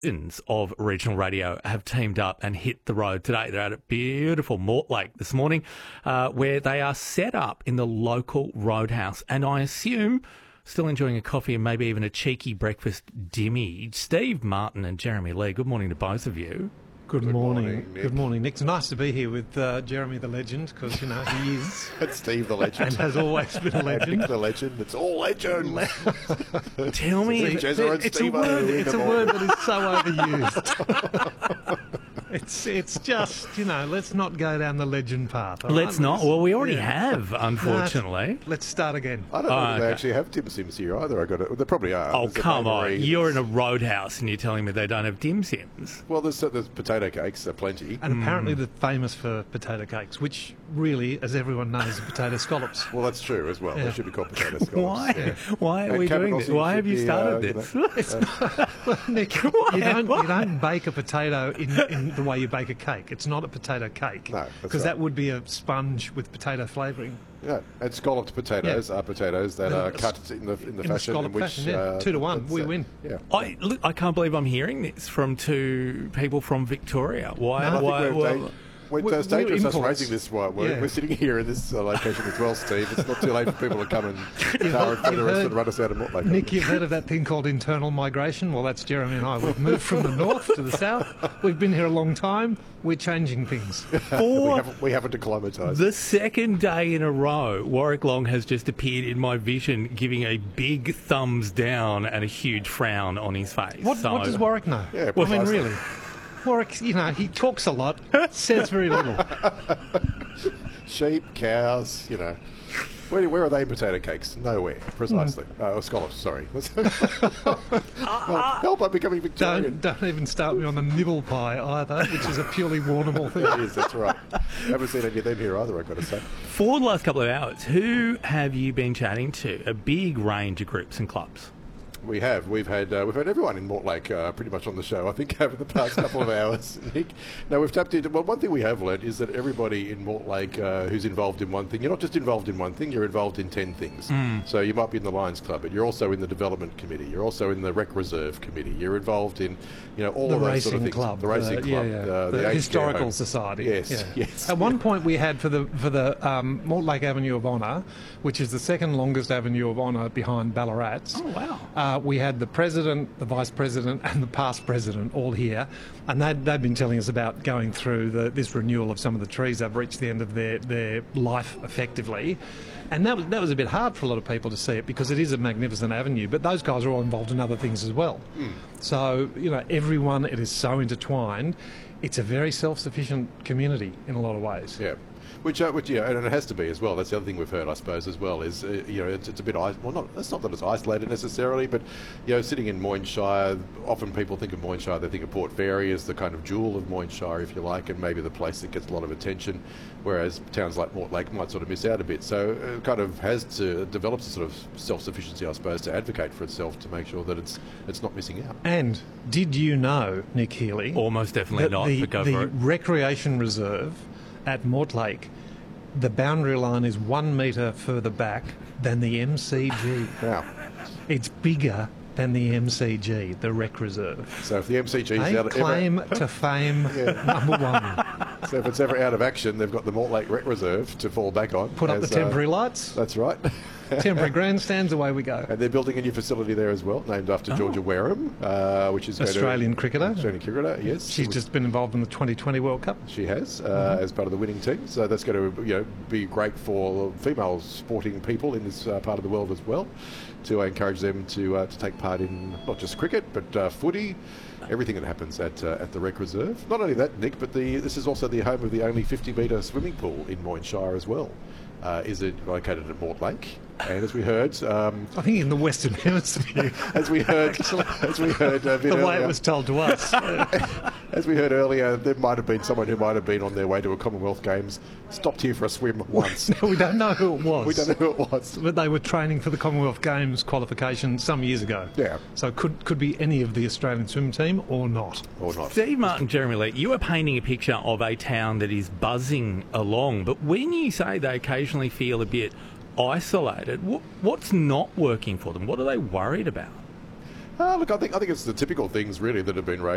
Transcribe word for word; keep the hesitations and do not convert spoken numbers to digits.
Legends of regional radio have teamed up and hit the road today. They're at beautiful Mortlake this morning, uh, where they are set up in the local roadhouse. And I assume still enjoying a coffee and maybe even a cheeky breakfast dimmy. Steve Martin and Jeremy Lee, good morning to both of you. Good, Good morning. morning, Nick. Good morning, Nick. It's nice to be here with uh, Jeremy the Legend, because, you know, he is It's Steve the Legend. and has always been a And legend. Nick the Legend. It's all legend. Tell me, Steve Jezza and It's a Steve word, O in it's the a morning. word that is so overused. It's it's just, you know, let's not go down the legend path. all let's right? not. Well, we already Yeah. have, unfortunately. Let's start again. I don't know Oh, if they okay. actually have dim sims here either. I got it. They probably are. Oh, There's a come on. bakery. You're in a roadhouse and you're telling me they don't have dim sims. Well, there's, there's potato cakes, uh, plenty. And apparently they're famous for potato cakes, which really, as everyone knows, are potato scallops. Well, that's true as well. Yeah. They should be called potato scallops. Why? Yeah. Why are And we doing this? cabanossi Why should have you be, started uh, you this? know, It's not, Nick, you don't, you don't bake a potato in, in the way you bake a cake. It's not a potato cake. No, that's because right. that would be a sponge with potato flavouring. Yeah, and scalloped potatoes are potatoes that No, are it's- cut in the in the in the fashion in scallop which fashion, yeah. uh, Two to one, it's, we uh, win. Yeah. I, look, I can't believe I'm hearing this from two people from Victoria. Why? I think why we're, well, da- we're, we're- uh, we're dangerous us imports. raising this. While we're, Yeah. we're sitting here in this uh, location as well, Steve. It's not too late for people to come and tower and feather us heard- and run us out of Mortlake. Nick, you've heard of that thing called internal migration? Well, that's Jeremy and I. We've moved from the north to the south. We've been here a long time. We're changing things. we for haven't, we haven't acclimatised. the second day in a row, Warwick Long has just appeared in my vision giving a big thumbs down and a huge frown on his face. What, So- what does Warwick know? Yeah, I mean, precisely. really. Warwick, you know, he talks a lot, says very little. Sheep, cows, you know. Where, where are they in potato cakes? Nowhere, precisely. Hmm. Uh, or scallops, sorry. well, help, I'm becoming Victorian. Don't, don't even start me on the nibble pie either, which is a purely Warrnambool thing. It is, that's right. Haven't seen any of them here either, I've got to say. For the last couple of hours, who have you been chatting to? A big range of groups and clubs. We have. We've had uh, we've had everyone in Mortlake uh, pretty much on the show, I think, over the past couple of hours, Nick. Now, we've tapped into... Well, one thing we have learned is that everybody in Mortlake uh, who's involved in one thing, you're not just involved in one thing, you're involved in ten things. Mm. So you might be in the Lions Club, but you're also in the Development Committee, you're also in the Rec Reserve Committee, you're involved in, you know, all The of those racing sort of things. club, The Racing uh, Club. yeah, yeah. Uh, the, aged care Historical home. Society. Yes, yeah. yes. At one point, we had for the for the um, Mortlake Avenue of Honour, which is the second longest avenue of honour behind Ballarat's. Oh, wow. Uh, we had the president, the vice president, and the past president all here, and they'd, they'd been telling us about going through the, this renewal of some of the trees. They've reached the end of their, their life effectively. And that was, that was a bit hard for a lot of people to see it, because it is a magnificent avenue, but those guys are all involved in other things as well. Mm. So, you know, everyone, it is so intertwined. It's a very self-sufficient community in a lot of ways. Yeah. Which, uh, which, yeah, and it has to be as well. That's the other thing we've heard, I suppose, as well, is, uh, you know, it's, it's a bit, is- well, not, it's not that it's isolated necessarily, but, you know, sitting in Moynshire, often people think of Moynshire, they think of Port Fairy as the kind of jewel of Moynshire, if you like, and maybe the place that gets a lot of attention, whereas towns like Mortlake might sort of miss out a bit. So it kind of has to, it develops a sort of self-sufficiency, I suppose, to advocate for itself to make sure that it's it's not missing out. And did you know, Nick Healy, Almost definitely that not, the, but go the for it. recreation reserve at Mortlake, the boundary line is one metre further back than the M C G. Now, It's bigger than the M C G, the rec reserve. so if the M C G is A out of claim ever, to fame number one. so if it's ever out of action, they've got the Mortlake Rec Reserve to fall back on. Put up the as, uh, temporary lights, That's right. temporary grandstands, away we go. And they're building a new facility there as well, named after Georgia Wareham, uh, which is going to- Australian cricketer. Australian cricketer, yes. She's just been involved in the twenty twenty World Cup. She has, uh, as part of the winning team. So that's going to, you know, be great for female sporting people in this uh, part of the world as well, to encourage them to uh, to take part in not just cricket but uh, footy, everything that happens at uh, at the Rec Reserve. Not only that, Nick, but the this is also the home of the only fifty metre swimming pool in Moynshire as well. Uh, is it located at Mortlake? And as we heard, um, I think in the Western Hemisphere, as we heard, as we heard a bit the way earlier, it was told to us. as we heard earlier, there might have been someone who might have been on their way to a Commonwealth Games, stopped here for a swim once. No, we don't know who it was. We don't know who it was. But they were training for the Commonwealth Games qualification some years ago. Yeah. So it could could be any of the Australian swim team or not. Or not. Steve Martin, Jeremy Lee, you are painting a picture of a town that is buzzing along, but when you say they occasionally feel a bit isolated, wh- what's not working for them? What are they worried about? Uh, look, I think I think it's the typical things really that have been raised.